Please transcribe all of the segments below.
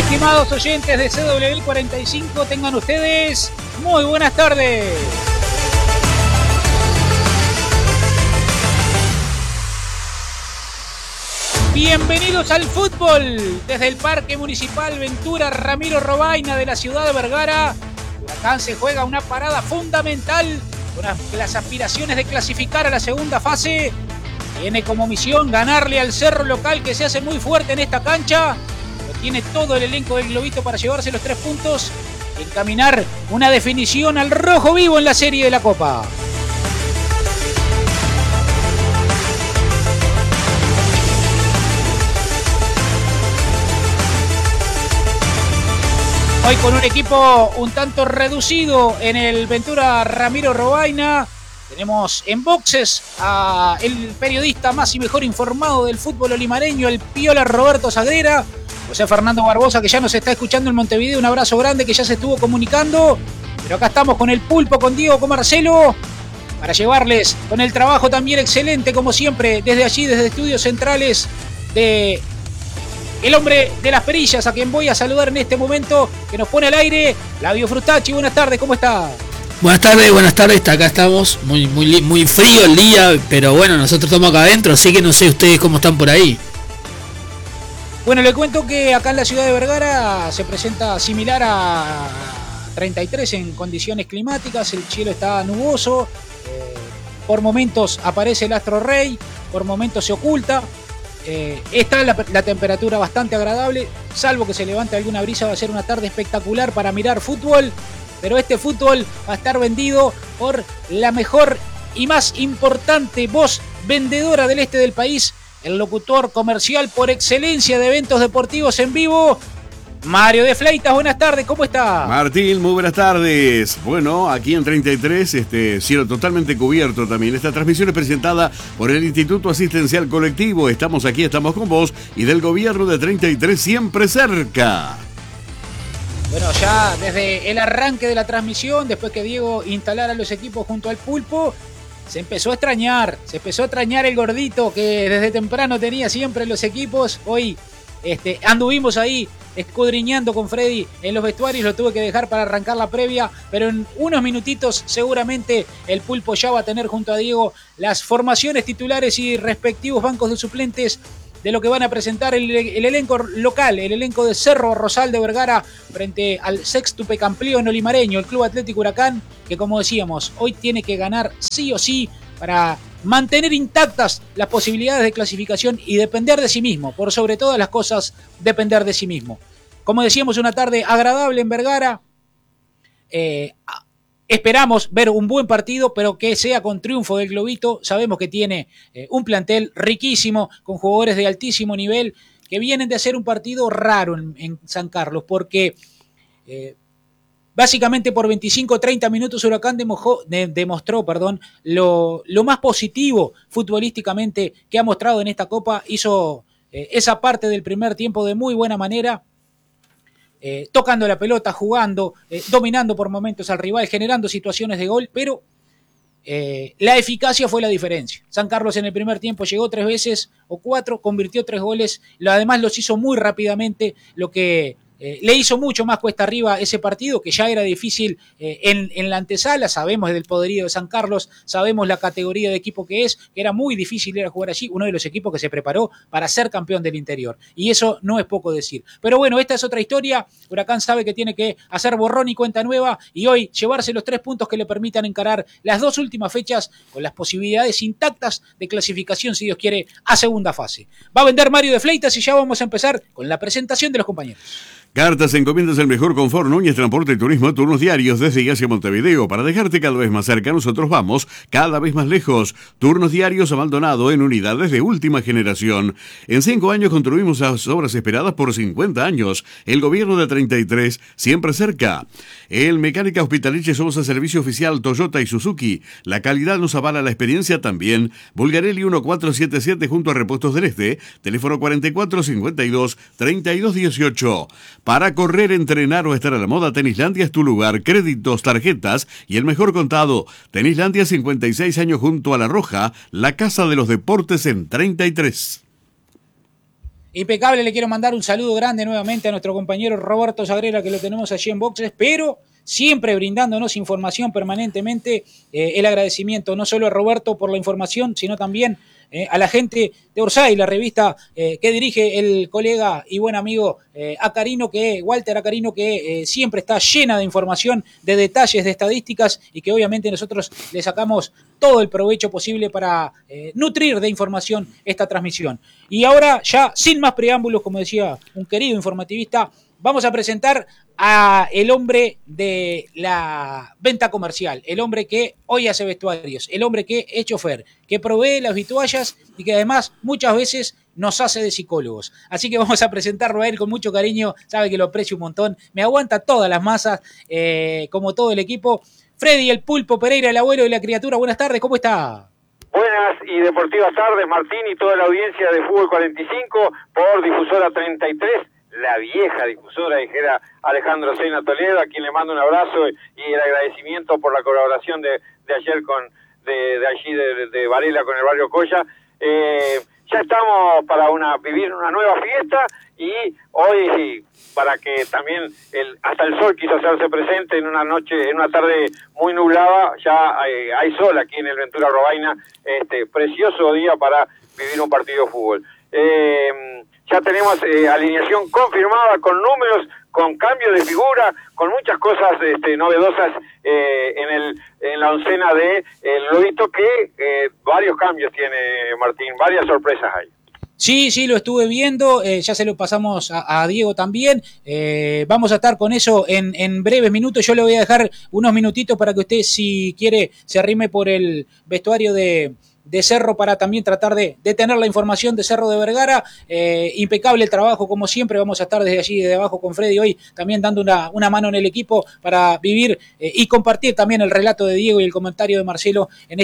Estimados oyentes de CWL 45, tengan ustedes muy buenas tardes. Bienvenidos al fútbol. Desde el Parque Municipal Ventura Ramiro Robaina de la ciudad de Vergara, Huracán se juega una parada fundamental con las aspiraciones de clasificar a la segunda fase. Tiene como misión ganarle al Cerro Local, que se hace muy fuerte en esta cancha. Tiene todo el elenco del Globito para llevarse los 3 puntos y encaminar una definición al rojo vivo en la serie de la Copa. Hoy con un equipo un tanto reducido en el Ventura Ramiro Robaina. Tenemos en boxes a el periodista más y mejor informado del fútbol olimareño, el Piola Roberto Sagrera. José Fernando Barbosa, que ya nos está escuchando en Montevideo, un abrazo grande, que ya se estuvo comunicando. Pero acá estamos con el Pulpo, con Diego, con Marcelo, para llevarles con el trabajo también excelente, como siempre, desde allí, desde Estudios Centrales, de el hombre de las perillas, a quien voy a saludar en este momento, que nos pone al aire, Flavio Frutachi. Buenas tardes, ¿cómo está? Buenas tardes, acá estamos, muy frío el día, pero bueno, nosotros estamos acá adentro, así que no sé ustedes cómo están por ahí. Bueno, le cuento que acá en la ciudad de Vergara se presenta similar a 33 en condiciones climáticas. El cielo está nuboso, por momentos aparece el astro rey, por momentos se oculta. Está la temperatura bastante agradable, salvo que se levante alguna brisa. Va a ser una tarde espectacular para mirar fútbol, pero este fútbol va a estar vendido por la mejor y más importante voz vendedora del este del país, el locutor comercial por excelencia de eventos deportivos en vivo, Mario de Fleitas. Buenas tardes, ¿cómo está? Martín, muy buenas tardes. Bueno, aquí en 33, cielo totalmente cubierto también. Esta transmisión es presentada por el Instituto Asistencial Colectivo. Estamos aquí, estamos con vos, y del gobierno de 33, siempre cerca. Bueno, ya desde el arranque de la transmisión, después que Diego instalara los equipos junto al Pulpo, se empezó a extrañar el gordito que desde temprano tenía siempre los equipos. Hoy anduvimos ahí escudriñando con Freddy en los vestuarios, lo tuve que dejar para arrancar la previa, pero en unos minutitos seguramente el Pulpo ya va a tener junto a Diego las formaciones titulares y respectivos bancos de suplentes de lo que van a presentar el elenco local, el elenco de Cerro Rosal de Vergara frente al sextuple campeón olimareño, el Club Atlético Huracán, que como decíamos, hoy tiene que ganar sí o sí para mantener intactas las posibilidades de clasificación y depender de sí mismo, por sobre todas las cosas, depender de sí mismo. Como decíamos, una tarde agradable en Vergara. Esperamos ver un buen partido, pero que sea con triunfo del Globito. Sabemos que tiene un plantel riquísimo, con jugadores de altísimo nivel, que vienen de hacer un partido raro en San Carlos, porque básicamente por 25-30 minutos Huracán demostró lo más positivo futbolísticamente que ha mostrado en esta Copa. Hizo esa parte del primer tiempo de muy buena manera, tocando la pelota, jugando, dominando por momentos al rival, generando situaciones de gol, pero la eficacia fue la diferencia. San Carlos en el primer tiempo llegó 3 veces o 4, convirtió 3 goles, además los hizo muy rápidamente, lo que le hizo mucho más cuesta arriba ese partido, que ya era difícil en la antesala. Sabemos del poderío de San Carlos, sabemos la categoría de equipo que era muy difícil ir a jugar allí, uno de los equipos que se preparó para ser campeón del interior, y eso no es poco decir. Pero bueno, esta es otra historia. Huracán sabe que tiene que hacer borrón y cuenta nueva, y hoy llevarse los 3 puntos que le permitan encarar las 2 últimas fechas con las posibilidades intactas de clasificación, si Dios quiere, a segunda fase. Va a vender Mario de Fleitas y ya vamos a empezar con la presentación de los compañeros. Cartas, encomiendas, el mejor confort, Núñez Transporte y Turismo, turnos diarios desde y hacia Montevideo. Para dejarte cada vez más cerca, nosotros vamos cada vez más lejos. Turnos diarios a Maldonado en unidades de última generación. En 5 años construimos las obras esperadas por 50 años. El gobierno de 33, siempre cerca. El Mecánica Hospitaliche somos el servicio oficial Toyota y Suzuki. La calidad nos avala la experiencia también. Bulgarelli 1477 junto a Repuestos del Este. Teléfono 4452 3218. Para correr, entrenar o estar a la moda, Tenislandia es tu lugar. Créditos, tarjetas y el mejor contado. Tenislandia, 56 años junto a La Roja, la casa de los deportes en 33. Impecable, le quiero mandar un saludo grande nuevamente a nuestro compañero Roberto Sagrera, que lo tenemos allí en boxes, pero siempre brindándonos información permanentemente. El agradecimiento no solo a Roberto por la información, sino también a la gente de Orsay, la revista que dirige el colega y buen amigo Walter Acarino, que siempre está llena de información, de detalles, de estadísticas, y que obviamente nosotros le sacamos todo el provecho posible para nutrir de información esta transmisión. Y ahora, ya sin más preámbulos, como decía un querido informativista, vamos a presentar a el hombre de la venta comercial, el hombre que hoy hace vestuarios, el hombre que es chofer, que provee las vituallas y que además muchas veces nos hace de psicólogos. Así que vamos a presentarlo a él con mucho cariño, sabe que lo aprecio un montón, me aguanta todas las masas, como todo el equipo. Freddy, el Pulpo Pereira, el abuelo de la criatura, buenas tardes, ¿cómo está? Buenas y deportivas tardes, Martín y toda la audiencia de Fútbol 45 por Difusora 33. La vieja difusora, dijera Alejandro Sena Toledo, a quien le mando un abrazo y el agradecimiento por la colaboración de ayer de allí de Varela con el barrio Coya. Ya estamos para vivir una nueva fiesta, y hoy para que también hasta el sol quiso hacerse presente en una tarde muy nublada. Ya hay sol aquí en el Ventura Robaina, precioso día para vivir un partido de fútbol. Ya tenemos alineación confirmada, con números, con cambio de figura, con muchas cosas novedosas en la oncena de Lobito, que varios cambios tiene, Martín, varias sorpresas hay. Sí, lo estuve viendo, ya se lo pasamos a Diego también. Vamos a estar con eso en breves minutos. Yo le voy a dejar unos minutitos para que usted, si quiere, se arrime por el vestuario de Cerro para también tratar de tener la información de Cerro de Vergara. Impecable el trabajo, como siempre. Vamos a estar desde allí, desde abajo, con Freddy hoy, también dando una mano en el equipo para vivir y compartir también el relato de Diego y el comentario de Marcelo en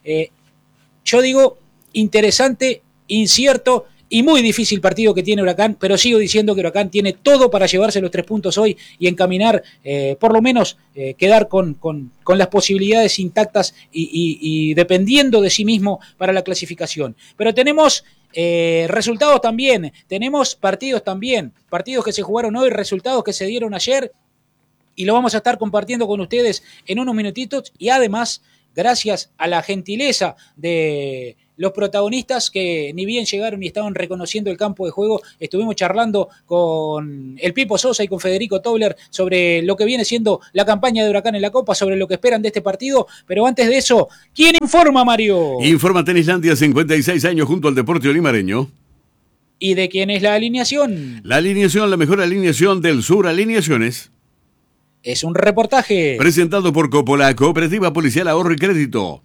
yo digo, interesante, incierto y muy difícil partido que tiene Huracán, pero sigo diciendo que Huracán tiene todo para llevarse los 3 puntos hoy y encaminar, por lo menos quedar con las posibilidades intactas y dependiendo de sí mismo para la clasificación. Pero tenemos resultados también, tenemos partidos también, partidos que se jugaron hoy, resultados que se dieron ayer, y lo vamos a estar compartiendo con ustedes en unos minutitos, y además, gracias a la gentileza de los protagonistas que ni bien llegaron y estaban reconociendo el campo de juego, estuvimos charlando con el Pipo Sosa y con Federico Tobler sobre lo que viene siendo la campaña de Huracán en la Copa, sobre lo que esperan de este partido. Pero antes de eso, ¿quién informa, Mario? Informa Tenislandia, 56 años junto al deporte olimareño. ¿Y de quién es la alineación? La alineación, la mejor alineación del sur, Alineaciones. Es un reportaje presentado por Coppola, Cooperativa Policial Ahorro y Crédito.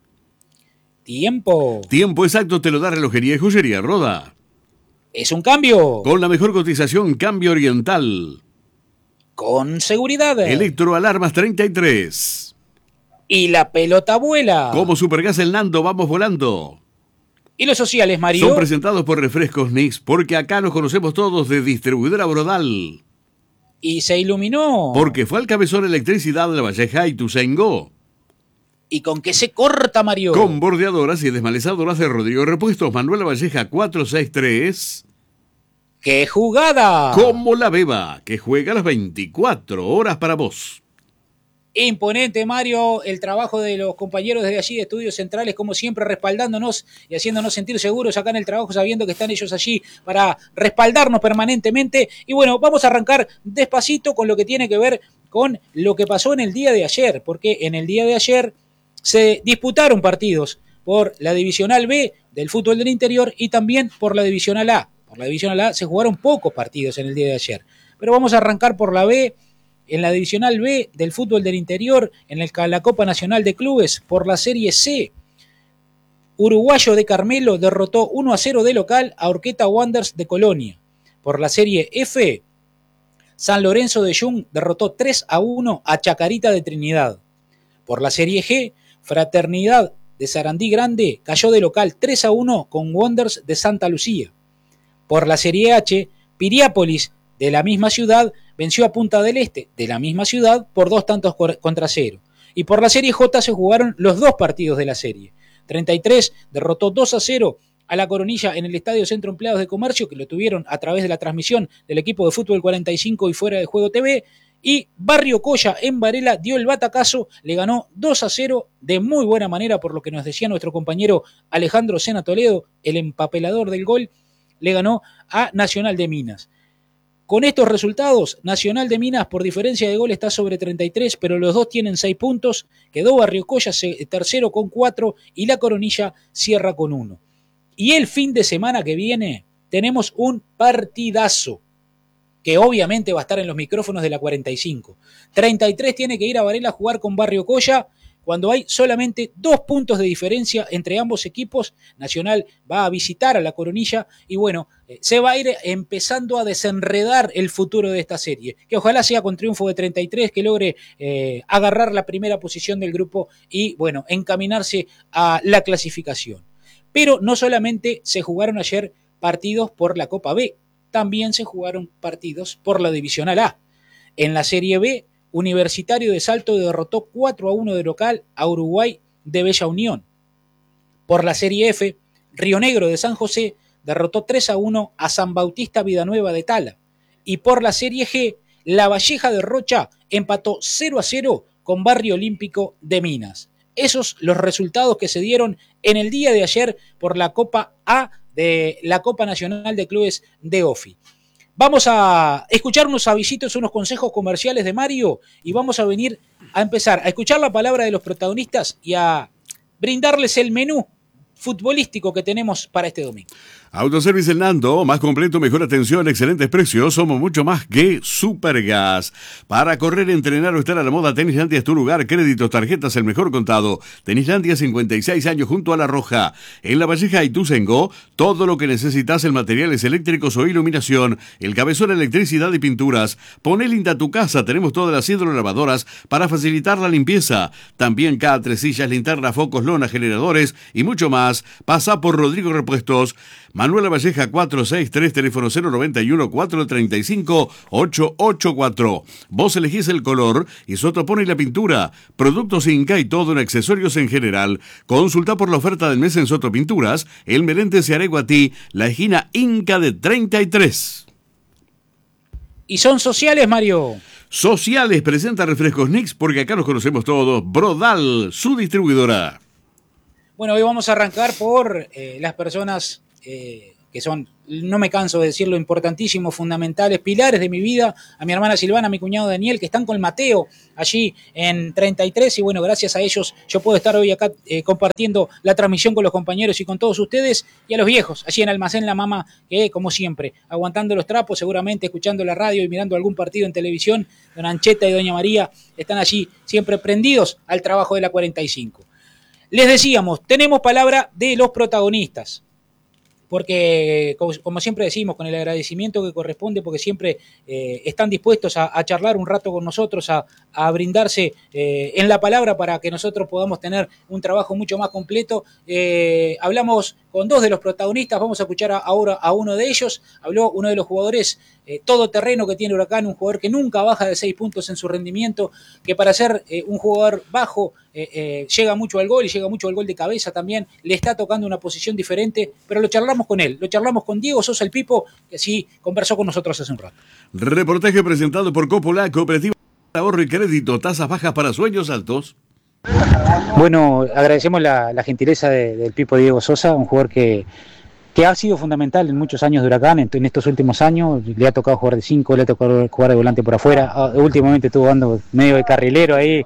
Tiempo exacto te lo da Relojería y Joyería Roda. Es un cambio. Con la mejor cotización, Cambio Oriental. Con seguridad. Electroalarmas 33. Y la pelota vuela. Como Supergas El Nando, vamos volando. ¿Y los sociales, Mario? Son presentados por Refrescos Nix, porque acá nos conocemos todos, de Distribuidora Brodal. Y se iluminó. Porque fue al Cabezón Electricidad de La Valleja y Tuzaingó. ¿Y con qué se corta, Mario? Con bordeadoras y desmalezadoras de Rodrigo Repuestos, Manuel Valleja 463. ¡Qué jugada! Como la Beba, que juega las 24 horas para vos. Imponente, Mario, el trabajo de los compañeros desde allí de Estudios Centrales, como siempre, respaldándonos y haciéndonos sentir seguros acá en el trabajo, sabiendo que están ellos allí para respaldarnos permanentemente. Y bueno, vamos a arrancar despacito con lo que tiene que ver con lo que pasó en el día de ayer, porque en el día de ayer se disputaron partidos por la Divisional B del fútbol del interior y también por la Divisional A. Por la Divisional A se jugaron pocos partidos en el día de ayer, pero vamos a arrancar por la B. En la Divisional B del fútbol del interior, en la Copa Nacional de Clubes, por la Serie C, Uruguayo de Carmelo derrotó 1-0 de local a Orqueta Wanderers de Colonia. Por la Serie F, San Lorenzo de Jung derrotó 3-1 a Chacarita de Trinidad. Por la Serie G, Fraternidad de Sarandí Grande cayó de local 3-1 con Wanderers de Santa Lucía. Por la Serie H, Piriápolis de la misma ciudad venció a Punta del Este de la misma ciudad por 2-0. Y por la Serie J se jugaron los dos partidos de la serie. 33 derrotó 2-0 a la Coronilla en el Estadio Centro Empleados de Comercio, que lo tuvieron a través de la transmisión del equipo de Fútbol 45 y Fuera de Juego TV. Y Barrio Coya en Varela dio el batacazo, le ganó 2-0 de muy buena manera, por lo que nos decía nuestro compañero Alejandro Sena Toledo, el empapelador del gol, le ganó a Nacional de Minas. Con estos resultados, Nacional de Minas por diferencia de gol está sobre 33, pero los dos tienen 6 puntos, quedó Barrio Coya tercero con 4 y la Coronilla cierra con 1. Y el fin de semana que viene tenemos un partidazo, que obviamente va a estar en los micrófonos de la 45. 33 tiene que ir a Varela a jugar con Barrio Coya, cuando hay solamente 2 puntos de diferencia entre ambos equipos. Nacional va a visitar a la Coronilla y bueno, se va a ir empezando a desenredar el futuro de esta serie, que ojalá sea con triunfo de 33, que logre agarrar la primera posición del grupo y bueno, encaminarse a la clasificación. Pero no solamente se jugaron ayer partidos por la Copa B, también se jugaron partidos por la Divisional A. En la Serie B, Universitario de Salto derrotó 4-1 de local a Uruguay de Bella Unión. Por la Serie F, Río Negro de San José derrotó 3-1 a San Bautista Vidanueva de Tala. Y por la Serie G, La Valleja de Rocha empató 0-0 con Barrio Olímpico de Minas. Esos los resultados que se dieron en el día de ayer por la Copa A de la Copa Nacional de Clubes de OFI. Vamos a escuchar unos avisitos, unos consejos comerciales de Mario y vamos a venir a empezar a escuchar la palabra de los protagonistas y a brindarles el menú futbolístico que tenemos para este domingo. Autoservice El Nando, más completo, mejor atención, excelentes precios, somos mucho más que Supergas. Para correr, entrenar o estar a la moda, Tenislandia es tu lugar, créditos, tarjetas, el mejor contado. Tenislandia, 56 años junto a La Roja. En La Valleja y Ituzaingó, todo lo que necesitas en materiales eléctricos o iluminación, el cabezón, electricidad y pinturas. Poné linda tu casa, tenemos todas las hidrolavadoras para facilitar la limpieza. También catres, sillas, linternas, focos, lonas, generadores y mucho más. Pasa por Rodrigo Repuestos. Manuela Valleja 463, teléfono 091-435-884. Vos elegís el color y Sotopone y la pintura. Productos Inca y todo en accesorios en general. Consulta por la oferta del mes en Soto Pinturas, El Meléndez y Areguatí, la esquina Inca de 33. ¿Y son sociales, Mario? Sociales, presenta refrescos Nix, porque acá los conocemos todos. Brodal, su distribuidora. Bueno, hoy vamos a arrancar por las personas que son, no me canso de decirlo, importantísimos, fundamentales, pilares de mi vida, a mi hermana Silvana, a mi cuñado Daniel, que están con Mateo allí en 33, y bueno, gracias a ellos yo puedo estar hoy acá compartiendo la transmisión con los compañeros y con todos ustedes, y a los viejos, allí en Almacén La Mama, que como siempre, aguantando los trapos, seguramente escuchando la radio y mirando algún partido en televisión, don Ancheta y doña María están allí siempre prendidos al trabajo de la 45. Les decíamos, tenemos palabra de los protagonistas, porque como siempre decimos, con el agradecimiento que corresponde, porque siempre están dispuestos a charlar un rato con nosotros, a brindarse en la palabra para que nosotros podamos tener un trabajo mucho más completo. Hablamos con 2 de los protagonistas, vamos a escuchar ahora a uno de ellos. Habló uno de los jugadores todoterreno que tiene Huracán, un jugador que nunca baja de 6 puntos en su rendimiento, que para ser un jugador bajo llega mucho al gol y llega mucho al gol de cabeza también, le está tocando una posición diferente, pero lo charlamos con él, lo charlamos con Diego Sosa el Pipo, que sí conversó con nosotros hace un rato. Reportaje presentado por Coppola, Cooperativa de Ahorro y Crédito, tasas bajas para sueños altos. Bueno, agradecemos la gentileza del Pipo Diego Sosa, un jugador que ha sido fundamental en muchos años de Huracán, en estos últimos años. Le ha tocado jugar de 5, le ha tocado jugar de volante por afuera. Últimamente estuvo jugando medio de carrilero ahí.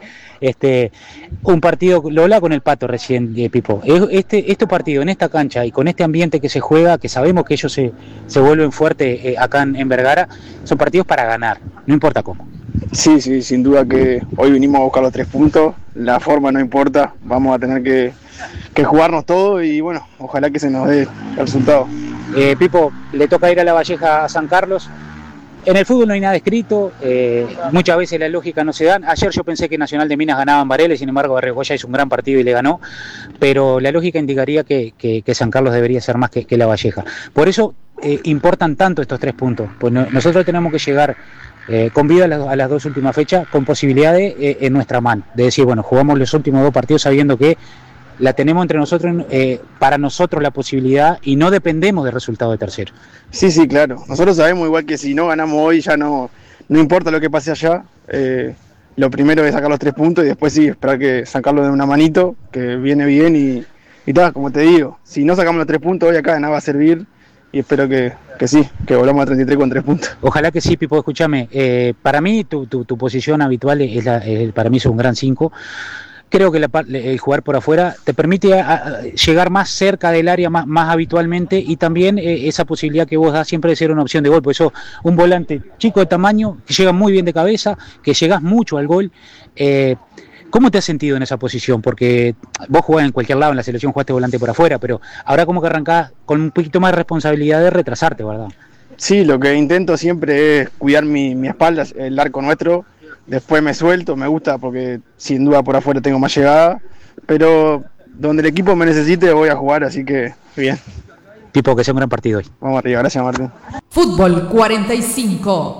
Un partido, lo hablaba con el Pato recién, Pipo. Este partido en esta cancha y con este ambiente que se juega, que sabemos que ellos se vuelven fuertes acá en Vergara, son partidos para ganar, no importa cómo. Sí, sin duda que hoy vinimos a buscar los 3 puntos. La forma no importa, vamos a tener que jugarnos todo y bueno, ojalá que se nos dé el resultado. Pipo, le toca ir a La Valleja a San Carlos. En el fútbol no hay nada escrito, muchas veces la lógica no se da. Ayer yo pensé que Nacional de Minas ganaba en Varela, sin embargo Barrio Coya hizo un gran partido y le ganó, pero la lógica indicaría que San Carlos debería ser más que La Valleja. Por eso importan tanto estos 3 puntos, pues nosotros tenemos que llegar con vida a las 2 últimas fechas, con posibilidades en nuestra mano, de decir, bueno, jugamos los últimos 2 partidos sabiendo que la tenemos entre nosotros, para nosotros la posibilidad, y no dependemos del resultado de tercero. Sí, sí, claro. Nosotros sabemos igual que si no ganamos hoy ya no importa lo que pase allá. Lo primero es sacar los 3 puntos y después sí, esperar que sacarlo de una manito, que viene bien y tal, como te digo. Si no sacamos los 3 puntos hoy acá de nada va a servir y espero que sí, que volvamos a 33 con 3 puntos. Ojalá que sí, Pipo, escúchame. Para mí tu posición habitual para mí es un gran 5. Creo que el jugar por afuera te permite llegar más cerca del área más habitualmente, y también esa posibilidad que vos das siempre de ser una opción de gol. Por eso un volante chico de tamaño, que llega muy bien de cabeza, que llegás mucho al gol. ¿Cómo te has sentido en esa posición? Porque vos jugás en cualquier lado, en la selección jugaste volante por afuera, pero ahora como que arrancás con un poquito más de responsabilidad de retrasarte, ¿verdad? Sí, lo que intento siempre es cuidar mi espalda, el arco nuestro. Después me suelto, me gusta porque sin duda por afuera tengo más llegada, pero donde el equipo me necesite voy a jugar, así que bien. Tipo, que sea un gran partido hoy. Vamos arriba, gracias Martín. Fútbol 45.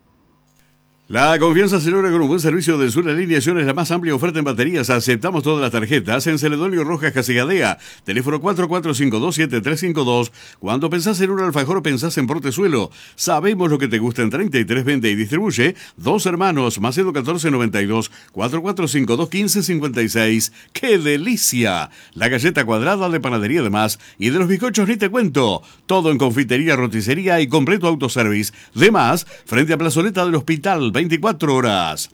La confianza se logra con un buen servicio del Sur Alineación, es la más amplia oferta en baterías. Aceptamos todas las tarjetas en Celedonio Rojas Casigadea. Teléfono 4452-7352. Cuando pensás en un alfajor, pensás en Portezuelo. Sabemos lo que te gusta en 33, vende y distribuye. Dos Hermanos, Macedo 1492, 4452-1556. ¡Qué delicia! La galleta cuadrada de Panadería de Más y de los bizcochos ni te cuento. Todo en confitería, roticería y completo autoservice. De Más, frente a Plazoleta del Hospital, 24 horas.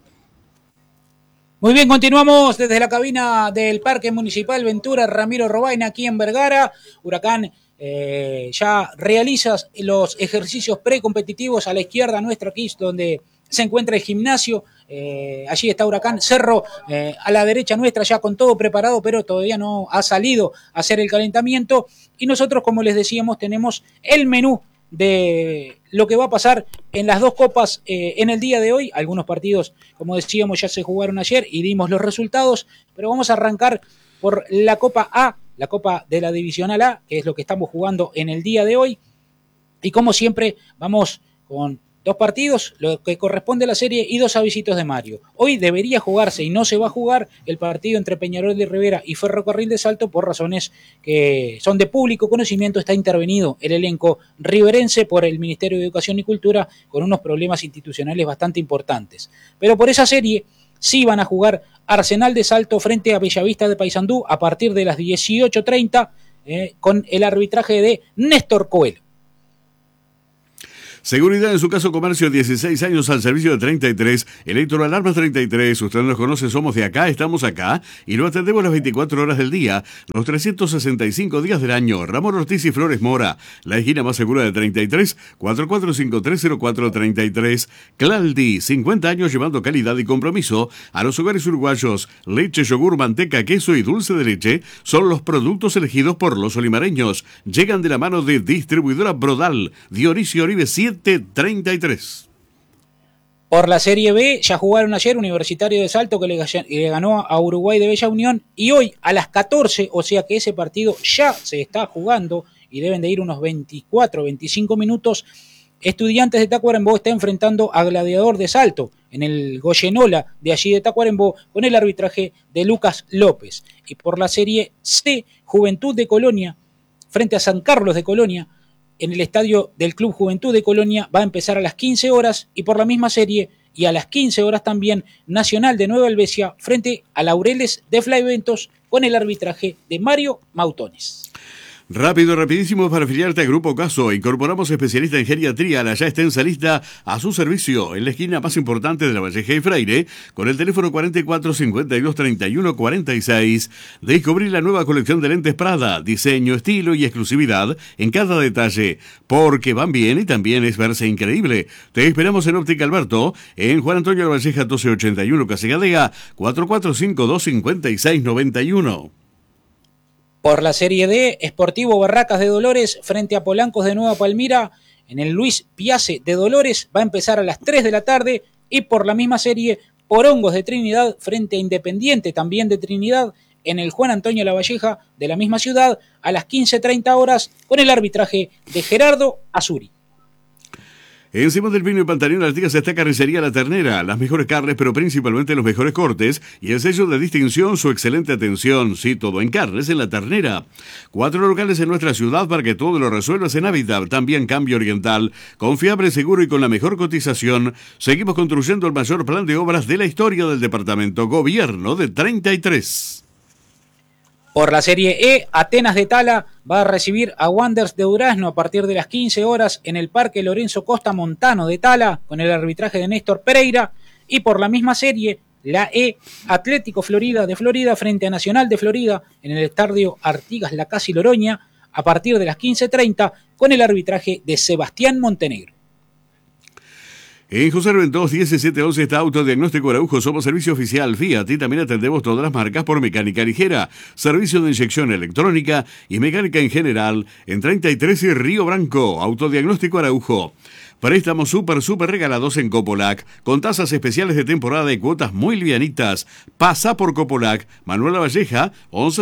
Muy bien, continuamos desde la cabina del Parque Municipal Ventura Ramiro Robaina, aquí en Vergara. Huracán ya realiza los ejercicios precompetitivos a la izquierda nuestra, aquí donde se encuentra el gimnasio. Allí está Huracán. Cerro a la derecha nuestra, ya con todo preparado, pero todavía no ha salido a hacer el calentamiento. Y nosotros, como les decíamos, tenemos el menú de lo que va a pasar en las dos copas en el día de hoy. Algunos partidos, como decíamos, ya se jugaron ayer y dimos los resultados, pero vamos a arrancar por la Copa A, la Copa de la Divisional A, que es lo que estamos jugando en el día de hoy. Y como siempre, vamos con 2 partidos, lo que corresponde a la serie, y 2 avisitos de Mario. Hoy debería jugarse y no se va a jugar el partido entre Peñarol de Rivera y Ferrocarril de Salto por razones que son de público conocimiento. Está intervenido el elenco riverense por el Ministerio de Educación y Cultura con unos problemas institucionales bastante importantes. Pero por esa serie sí van a jugar Arsenal de Salto frente a Bellavista de Paysandú a partir de las 18:30 con el arbitraje de Néstor Coelho. Seguridad en su caso comercio, 16 años al servicio de 33, Electroalarmas 33, usted nos conoce, somos de acá, estamos acá y lo atendemos las 24 horas del día, los 365 días del año. Ramón Ortiz y Flores Mora, la esquina más segura de 33, 44530433. Claldi, 50 años llevando calidad y compromiso a los hogares uruguayos. Leche, yogur, manteca, queso y dulce de leche son los productos elegidos por los olimareños. Llegan de la mano de Distribuidora Brodal, Dionisio Oribe 733. Por la Serie B ya jugaron ayer Universitario de Salto, que le ganó a Uruguay de Bella Unión, y hoy a las 14, o sea que ese partido ya se está jugando y deben de ir unos 24, 25 minutos. Estudiantes de Tacuarembó está enfrentando a Gladiador de Salto en el Goyenola de allí de Tacuarembó con el arbitraje de Lucas López. Y por la Serie C, Juventud de Colonia frente a San Carlos de Colonia en el estadio del Club Juventud de Colonia va a empezar a las 15 horas, y por la misma serie y a las 15 horas también Nacional de Nueva Helvecia frente a Laureles de Flaiventos con el arbitraje de Mario Mautones. Rápido, rapidísimo para afiliarte a Grupo Caso. Incorporamos especialista en geriatría, la ya extensa lista a su servicio en la esquina más importante de La Valleja y Freire, con el teléfono 44 52 31 46. Descubrir la nueva colección de lentes Prada, diseño, estilo y exclusividad en cada detalle, porque van bien y también es verse increíble. Te esperamos en Óptica Alberto, en Juan Antonio La Valleja 1281 Casegadea, 4452 5691. Por la Serie D, Sportivo Barracas de Dolores frente a Polancos de Nueva Palmira en el Luis Piace de Dolores va a empezar a las 3 de la tarde, y por la misma serie Porongos de Trinidad frente a Independiente también de Trinidad en el Juan Antonio Lavalleja de la misma ciudad a las 15:30 horas con el arbitraje de Gerardo Azuri. Encima del Pino y Pantalón Artigas está Carnicería La Ternera, las mejores carnes, pero principalmente los mejores cortes, y el sello de distinción, su excelente atención, sí, todo en carnes en La Ternera. 4 locales en nuestra ciudad para que todo lo resuelvas en Hábitat, también Cambio Oriental, confiable, seguro y con la mejor cotización. Seguimos construyendo el mayor plan de obras de la historia del departamento, Gobierno de 33. Por la Serie E, Atenas de Tala va a recibir a Wanderers de Durazno a partir de las 15 horas en el Parque Lorenzo Costa Montano de Tala, con el arbitraje de Néstor Pereira. Y por la misma serie, la E, Atlético Florida de Florida frente a Nacional de Florida en el Estadio Artigas Lacasi Loroña a partir de las 15:30 con el arbitraje de Sebastián Montenegro. En José Arbentos 1711 está Autodiagnóstico Araujo, somos servicio oficial Fiat y también atendemos todas las marcas por mecánica ligera, servicio de inyección electrónica y mecánica en general en 33 y Río Branco. Autodiagnóstico Araujo. Préstamos súper regalados en Copolac, con tasas especiales de temporada y cuotas muy livianitas. Pasa por Copolac, Manuela Valleja,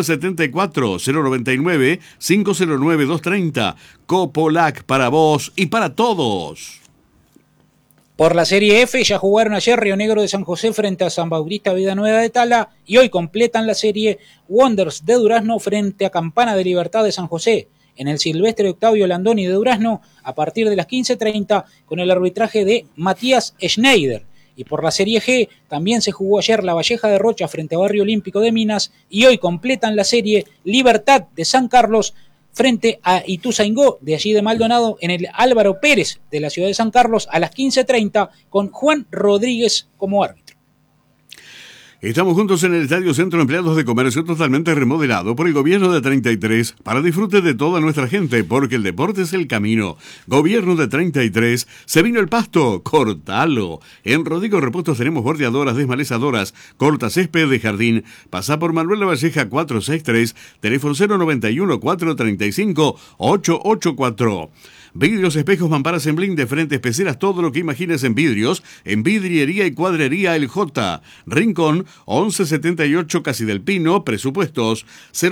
1174-099-509-230. Copolac, para vos y para todos. Por la Serie F ya jugaron ayer Río Negro de San José frente a San Bautista Villanueva de Tala y hoy completan la serie Wanderers de Durazno frente a Campana de Libertad de San José en el Silvestre Octavio Landoni de Durazno a partir de las 15:30 con el arbitraje de Matías Schneider. Y por la Serie G también se jugó ayer La Valleja de Rocha frente a Barrio Olímpico de Minas y hoy completan la serie Libertad de San Carlos frente a Ituzaingó de allí de Maldonado en el Álvaro Pérez de la ciudad de San Carlos a las 15:30 con Juan Rodríguez como árbitro. Estamos juntos en el Estadio Centro Empleados de Comercio, totalmente remodelado por el Gobierno de 33 para disfrute de toda nuestra gente, porque el deporte es el camino. Gobierno de 33, se vino el pasto, cortalo. En Rodrigo Repuestos tenemos bordeadoras, desmalezadoras, corta césped de jardín. Pasa por Manuela Valleja 463, teléfono 091-435-884. Vidrios, espejos, mamparas en blinde, frentes, peceras, todo lo que imagines en vidrios, en vidriería y cuadrería El J. Rincón, 1178 Casi del Pino, presupuestos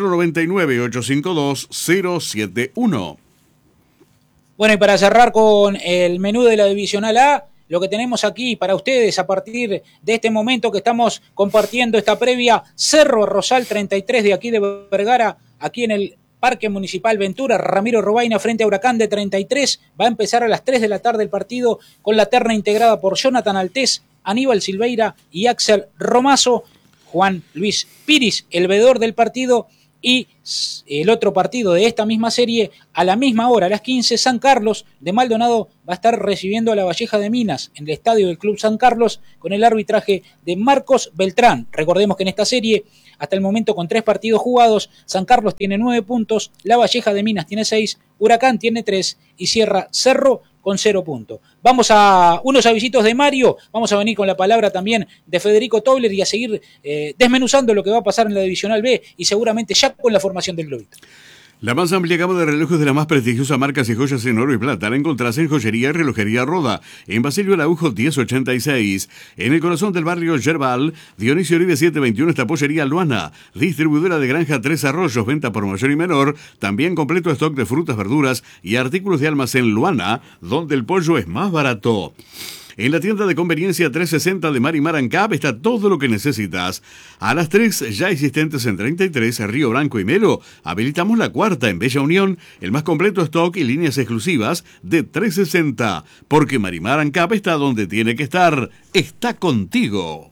099-852-071. Bueno, y para cerrar con el menú de la Divisional A, lo que tenemos aquí para ustedes a partir de este momento que estamos compartiendo esta previa, Cerro Rosal 33 de aquí de Vergara, aquí en el Parque Municipal Ventura, Ramiro Robaina frente a Huracán de 33, va a empezar a las 3 de la tarde el partido con la terna integrada por Jonathan Altés, Aníbal Silveira y Axel Romazo, Juan Luis Piris, el veedor del partido, y el otro partido de esta misma serie, a la misma hora, a las 15, San Carlos de Maldonado va a estar recibiendo a La Valleja de Minas en el estadio del Club San Carlos con el arbitraje de Marcos Beltrán. Recordemos que en esta serie, hasta el momento con 3 partidos jugados, San Carlos tiene 9 puntos, La Valleja de Minas tiene 6, Huracán tiene 3 y cierra Cerro con 0 puntos. Vamos a unos avisitos de Mario, vamos a venir con la palabra también de Federico Tobler y a seguir desmenuzando lo que va a pasar en la Divisional B y seguramente ya con la formación del Globito. La más amplia gama de relojes de las más prestigiosas marcas y joyas en oro y plata la encontrás en Joyería y Relojería Roda, en Basilio Araujo 1086. En el corazón del barrio Yerbal, Dionisio Uribe 721 está Pollería Luana, distribuidora de Granja Tres Arroyos, venta por mayor y menor, también completo stock de frutas, verduras y artículos de almacén Luana, donde el pollo es más barato. En la tienda de conveniencia 360 de Marimar Ancap está todo lo que necesitas. A las 3 ya existentes en 33, Río Branco y Melo, habilitamos la cuarta en Bella Unión, el más completo stock y líneas exclusivas de 360. Porque Marimar Ancap está donde tiene que estar. Está contigo.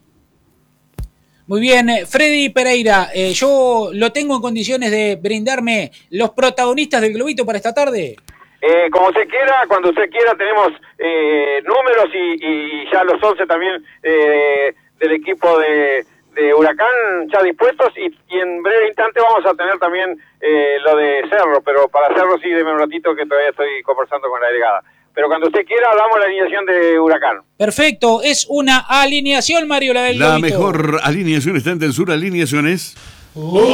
Muy bien, Freddy Pereira, yo lo tengo en condiciones de brindarme los protagonistas del Globito para esta tarde. Como usted quiera, cuando usted quiera, tenemos números y ya los 11 también del equipo de Huracán ya dispuestos y en breve instante vamos a tener también lo de Cerro, pero para Cerro sí, deme un ratito que todavía estoy conversando con la delegada. Pero cuando usted quiera, damos la alineación de Huracán. Perfecto, es una alineación, Mario, la del La Globito. mejor alineación está en Tensura Alineaciones.